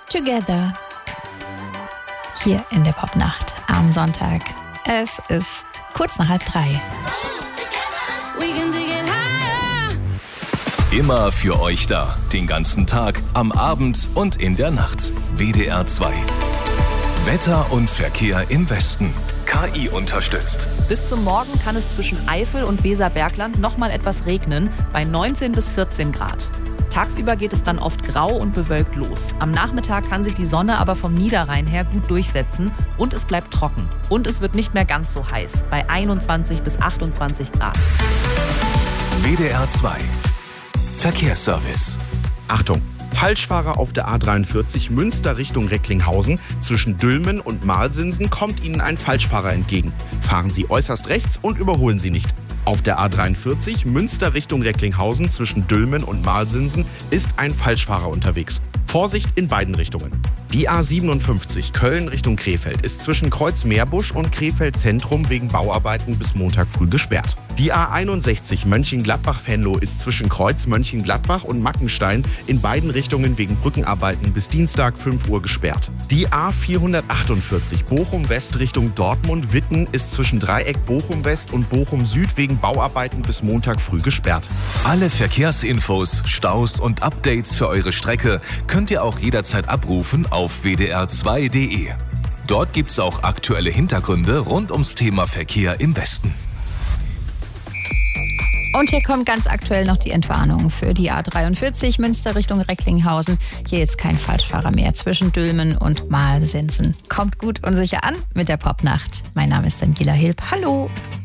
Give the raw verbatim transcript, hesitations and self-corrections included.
Together. Hier in der Popnacht am Sonntag. Es ist kurz nach halb drei. Immer für euch da. Den ganzen Tag, am Abend und in der Nacht. W D R zwei. Wetter und Verkehr im Westen. K I unterstützt. Bis zum Morgen kann es zwischen Eifel und Weserbergland nochmal etwas regnen, bei neunzehn bis vierzehn Grad. Tagsüber geht es dann oft grau und bewölkt los. Am Nachmittag kann sich die Sonne aber vom Niederrhein her gut durchsetzen und es bleibt trocken. Und es wird nicht mehr ganz so heiß, bei einundzwanzig bis achtundzwanzig Grad. W D R zwei. Verkehrsservice. Achtung! Falschfahrer auf der A dreiundvierzig Münster Richtung Recklinghausen. Zwischen Dülmen und Marlsinsen kommt Ihnen ein Falschfahrer entgegen. Fahren Sie äußerst rechts und überholen Sie nicht. Auf der A dreiundvierzig Münster Richtung Recklinghausen zwischen Dülmen und Marlsinsen ist ein Falschfahrer unterwegs. Vorsicht in beiden Richtungen. Die A siebenundfünfzig Köln Richtung Krefeld ist zwischen Kreuz-Meerbusch und Krefeld Zentrum wegen Bauarbeiten bis Montag früh gesperrt. Die A einundsechzig Mönchengladbach-Venlo ist zwischen Kreuz Mönchengladbach und Mackenstein in beiden Richtungen wegen Brückenarbeiten bis Dienstag fünf Uhr gesperrt. Die A vierhundertachtundvierzig Bochum West Richtung Dortmund-Witten ist zwischen Dreieck Bochum West und Bochum Süd wegen Bauarbeiten bis Montag früh gesperrt. Alle Verkehrsinfos, Staus und Updates für eure Strecke könnt ihr auch jederzeit abrufen auf w d r zwei punkt d e. Dort gibt's auch aktuelle Hintergründe rund ums Thema Verkehr im Westen. Und hier kommt ganz aktuell noch die Entwarnung für die A dreiundvierzig Münster Richtung Recklinghausen. Hier jetzt kein Falschfahrer mehr zwischen Dülmen und Marlsinsen. Kommt gut und sicher an mit der Popnacht. Mein Name ist Daniela Hilb. Hallo!